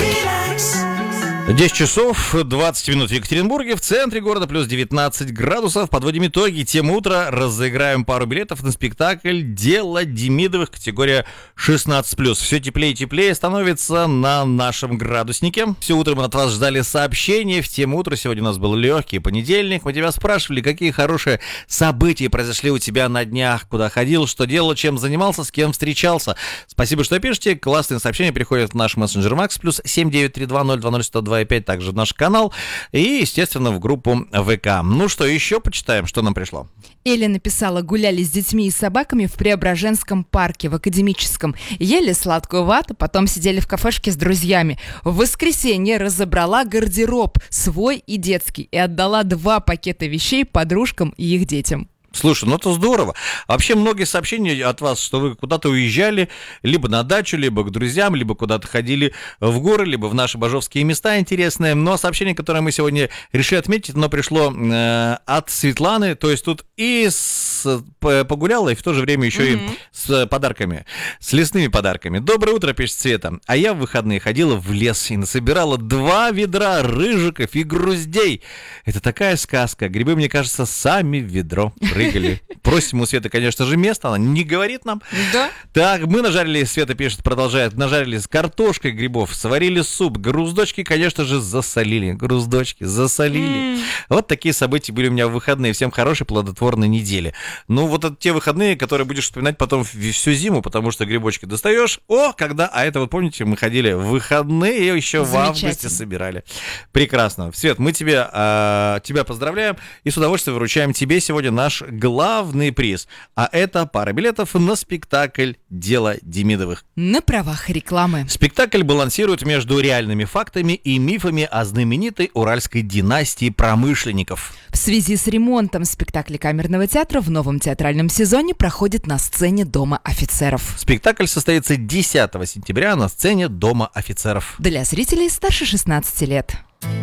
10 часов 20 минут в Екатеринбурге, в центре города плюс 19 градусов. Подводим итоги. Тему утра. Разыграем пару билетов на спектакль «Дело Демидовых», категория 16+. Все теплее и теплее становится на нашем градуснике. Все утро мы от вас ждали сообщений. В тему утра сегодня у нас был легкий понедельник. Мы тебя спрашивали, какие хорошие события произошли у тебя на днях, куда ходил, что делал, чем занимался, с кем встречался. Спасибо, что пишете. Классные сообщения приходят в наш мессенджер Макс, плюс 7932020102. Также в наш канал и, естественно, в группу ВК. Ну что, еще почитаем, что нам пришло. Эля написала: гуляли с детьми и собаками в Преображенском парке, в Академическом. Ели сладкую вату, потом сидели в кафешке с друзьями. В воскресенье разобрала гардероб, свой и детский, и отдала 2 пакета вещей подружкам и их детям. Слушай, ну это здорово. Вообще многие сообщения от вас, что вы куда-то уезжали, либо на дачу, либо к друзьям, либо куда-то ходили в горы, либо в наши бажовские места интересные. Но сообщение, которое мы сегодня решили отметить, оно пришло от Светланы. То есть тут и погуляла, и в то же время еще и с подарками, с лесными подарками. Доброе утро, пишет Света. А я в выходные ходила в лес и насобирала 2 ведра рыжиков и груздей. Это такая сказка. Грибы, мне кажется, сами в ведро прыгали. Просим у Светы, конечно же, место. Она не говорит нам. Да. Так, мы нажарили, Света пишет, продолжает, нажарили с картошкой грибов, сварили суп, груздочки, конечно же, засолили. Груздочки засолили. Вот такие события были у меня в выходные. Всем хорошей, плодотворной недели. Ну, вот это те выходные, которые будешь вспоминать потом всю зиму, потому что грибочки достаешь. А это вот, помните, мы ходили в выходные, еще в августе собирали. Прекрасно. Свет, мы тебя поздравляем и с удовольствием вручаем тебе сегодня наш главный приз. А это пара билетов на спектакль «Дело Демидовых». На правах рекламы. Спектакль балансирует между реальными фактами и мифами о знаменитой уральской династии промышленников. В связи с ремонтом спектакля Камерного театра в новом театральном сезоне проходит на сцене Дома офицеров. Спектакль состоится 10 сентября на сцене Дома офицеров. Для зрителей старше 16 лет.